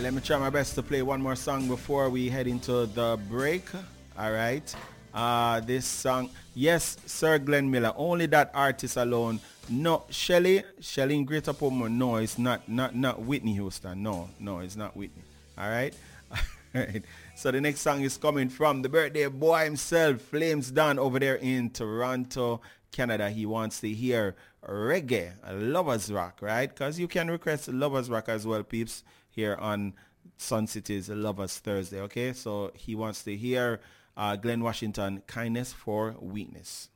let me try my best to play one more song before we head into the break. All right. This song, yes, Sir Glenn Miller, only that artist alone. No, Shelly in Greater Portmore, no, it's not Whitney Houston. No, it's not Whitney. All right. All right. So the next song is coming from the birthday boy himself, Flames Don, over there in Toronto, Canada. He wants to hear reggae, Lovers Rock, right? Because you can request Lovers Rock as well, peeps, here on Sun City's Lovers Thursday, okay? So he wants to hear Glenn Washington, Kindness for Weakness.